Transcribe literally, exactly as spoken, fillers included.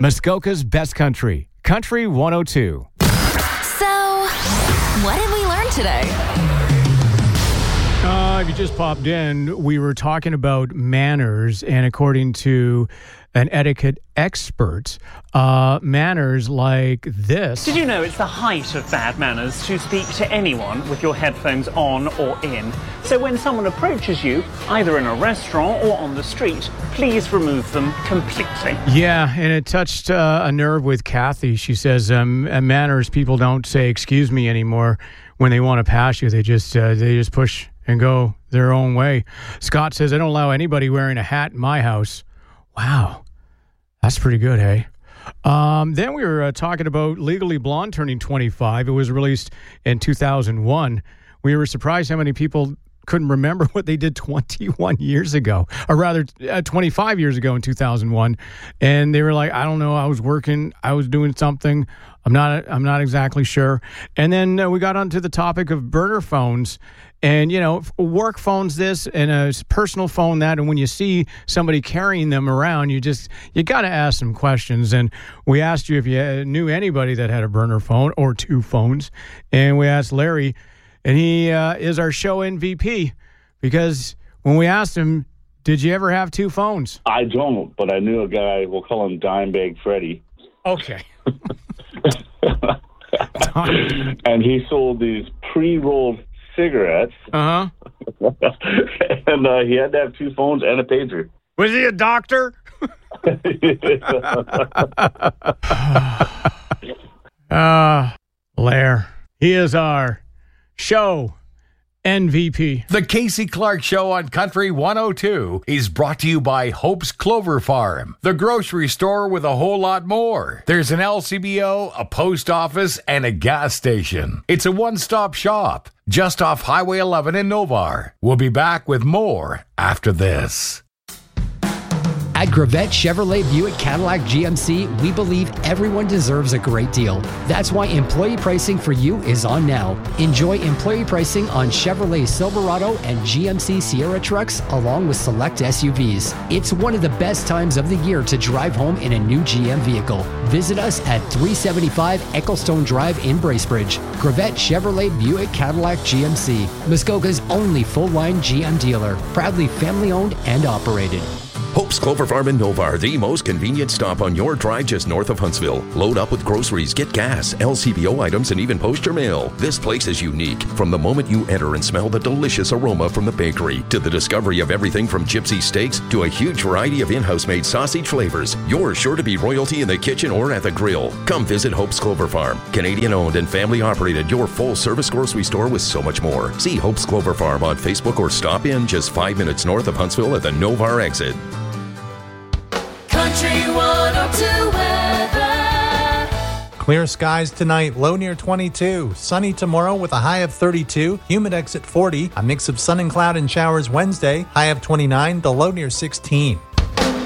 Muskoka's Best Country, Country one oh two. So, what did we learn today? Uh, if you just popped in, we were talking about manners, and according to an etiquette expert, uh, manners like this. Did you know it's the height of bad manners to speak to anyone with your headphones on or in? So when someone approaches you, either in a restaurant or on the street, please remove them completely. Yeah, and it touched uh, a nerve with Kathy. She says um, manners, people don't say excuse me anymore when they want to pass you. They just uh, they just push and go their own way. Scott says, I don't allow anybody wearing a hat in my house. Wow, that's pretty good, hey? Um, then we were uh, talking about Legally Blonde turning twenty-five. It was released in two thousand one. We were surprised how many people couldn't remember what they did twenty-one years ago, or rather uh, twenty-five years ago in two thousand one. And they were like, I don't know, I was working, I was doing something. I'm not, I'm not exactly sure. And then uh, we got onto the topic of burner phones. And, you know, work phones this and a personal phone that. And when you see somebody carrying them around, you just, you got to ask some questions. And we asked you if you knew anybody that had a burner phone or two phones. And we asked Larry, and he uh, is our show M V P, because when we asked him, did you ever have two phones? I don't, but I knew a guy, we'll call him Dimebag Freddy. Okay. And he sold these pre-rolled cigarettes. Uh-huh. And uh, he had to have two phones and a pager. Was he a doctor? uh, Lair. He is our show M V P. The Casey Clark Show on Country one oh two is brought to you by Hope's Clover Farm, the grocery store with a whole lot more. There's an L C B O, a post office, and a gas station. It's a one-stop shop just off Highway eleven in Novar. We'll be back with more after this. At Gravette Chevrolet Buick Cadillac G M C, we believe everyone deserves a great deal. That's why employee pricing for you is on now. Enjoy employee pricing on Chevrolet Silverado and G M C Sierra trucks, along with select S U Vs. It's one of the best times of the year to drive home in a new G M vehicle. Visit us at three seventy-five Ecclestone Drive in Bracebridge. Gravette Chevrolet Buick Cadillac G M C, Muskoka's only full-line G M dealer. Proudly family-owned and operated. Hope's Clover Farm in Novar, the most convenient stop on your drive just north of Huntsville. Load up with groceries, get gas, L C B O items, and even post your mail. This place is unique. From the moment you enter and smell the delicious aroma from the bakery, to the discovery of everything from gypsy steaks to a huge variety of in-house made sausage flavors, you're sure to be royalty in the kitchen or at the grill. Come visit Hope's Clover Farm. Canadian owned and family operated, your full service grocery store with so much more. See Hope's Clover Farm on Facebook or stop in just five minutes north of Huntsville at the Novar exit. Country one oh two weather. Clear skies tonight, low near twenty-two. Sunny tomorrow with a high of thirty-two. Humid exit forty. A mix of sun and cloud and showers Wednesday, high of twenty-nine, the low near sixteen.